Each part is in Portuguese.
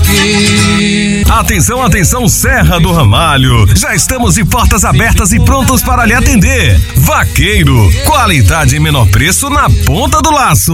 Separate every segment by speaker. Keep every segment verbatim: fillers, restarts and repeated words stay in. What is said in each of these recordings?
Speaker 1: aqui.
Speaker 2: Atenção, atenção, Serra do Ramalho. Já estamos de portas abertas e prontos para lhe atender. Vaqueiro, qualidade e menor preço na ponta do laço.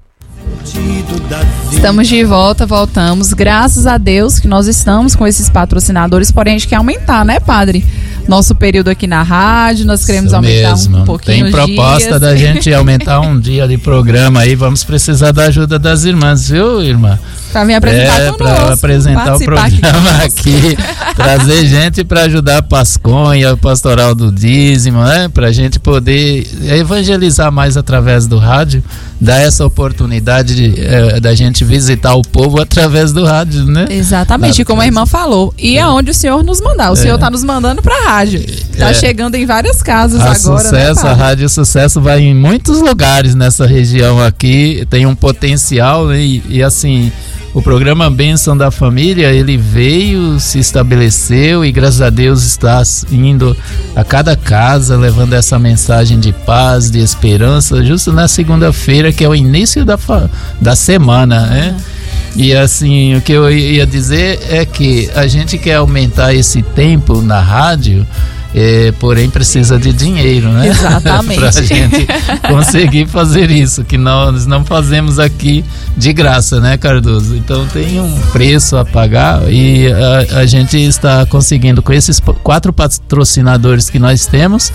Speaker 3: Estamos de volta, voltamos. Graças a Deus que nós estamos com esses patrocinadores, porém a gente quer aumentar, né, padre? Nosso período aqui na rádio, nós queremos
Speaker 4: Isso
Speaker 3: aumentar
Speaker 4: mesmo.
Speaker 3: um pouquinho
Speaker 4: Tem proposta
Speaker 3: dias.
Speaker 4: da gente aumentar um dia de programa aí, vamos precisar da ajuda das irmãs, viu, irmã?
Speaker 3: Pra me apresentar
Speaker 4: é,
Speaker 3: conosco.
Speaker 4: Pra apresentar o programa aqui, aqui trazer gente para ajudar a Pasconha, a pastoral do dízimo, né? Pra gente poder evangelizar mais através do rádio, dar essa oportunidade de, é, da gente visitar o povo através do rádio, né?
Speaker 3: Exatamente,
Speaker 4: Na,
Speaker 3: como a irmã falou. E aonde o senhor nos mandar. O é. senhor tá nos mandando pra rádio. Tá é. chegando em várias casas
Speaker 4: a
Speaker 3: agora,
Speaker 4: sucesso,
Speaker 3: né,
Speaker 4: a Rádio Sucesso vai em muitos lugares nessa região aqui, tem um potencial, né? e, e assim... O programa Bênção da Família, ele veio, se estabeleceu e graças a Deus está indo a cada casa, levando essa mensagem de paz, de esperança, justo na segunda-feira, que é o início da, da semana, né? E assim, o que eu ia dizer é que a gente quer aumentar esse tempo na rádio, É, porém precisa de dinheiro, né?
Speaker 3: Exatamente.
Speaker 4: Pra gente conseguir fazer isso, que nós não fazemos aqui de graça, né, Cardoso? Então tem um preço a pagar e a, a gente está conseguindo com esses quatro patrocinadores que nós temos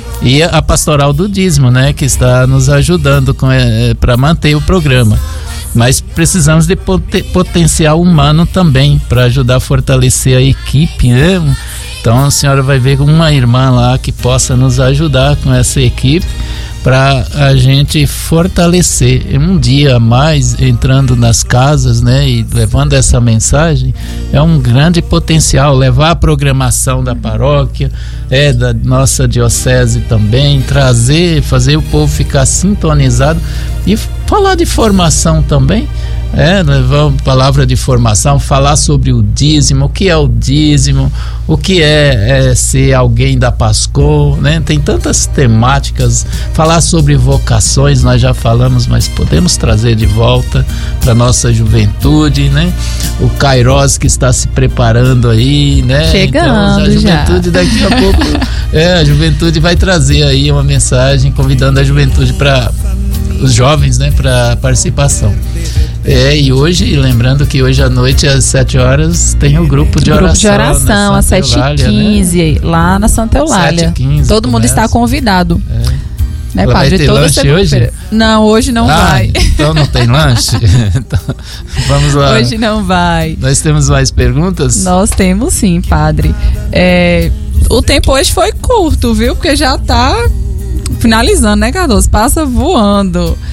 Speaker 4: e a Pastoral do Dízimo, né, que está nos ajudando com, é, para manter o programa. Mas precisamos de pot- potencial humano também para ajudar a fortalecer a equipe, né? Então a senhora vai ver uma irmã lá que possa nos ajudar com essa equipe para a gente fortalecer um dia a mais entrando nas casas, né, e levando essa mensagem. É um grande potencial levar a programação da paróquia, é da nossa diocese também, trazer, fazer o povo ficar sintonizado e falar de formação também. É, levar palavra de formação, falar sobre o dízimo, o que é o dízimo, o que é, é ser alguém da Pascô, né? Tem tantas temáticas, falar sobre vocações, nós já falamos, mas podemos trazer de volta para nossa juventude, né? O Kairos que está se preparando aí, né?
Speaker 3: Chegando,
Speaker 4: então, a juventude
Speaker 3: já.
Speaker 4: daqui a pouco, é, a juventude vai trazer aí uma mensagem convidando a juventude para os jovens, né, para participação. É, e hoje, lembrando que hoje à noite, às sete horas, tem o grupo de oração.
Speaker 3: Grupo de oração, às sete e quinze, né? Lá na Santa Eulália. sete e quinze, Todo mundo está convidado.
Speaker 4: É.
Speaker 3: Né,
Speaker 4: Ela
Speaker 3: padre?
Speaker 4: vai ter
Speaker 3: Toda
Speaker 4: lanche hoje?
Speaker 3: Não, hoje não
Speaker 4: ah,
Speaker 3: vai.
Speaker 4: Então não tem lanche? Então, vamos lá.
Speaker 3: Hoje não vai.
Speaker 4: Nós temos mais perguntas?
Speaker 3: Nós temos sim, padre. É, o tempo hoje foi curto, viu? Porque já está finalizando, né, Cardoso? Passa voando.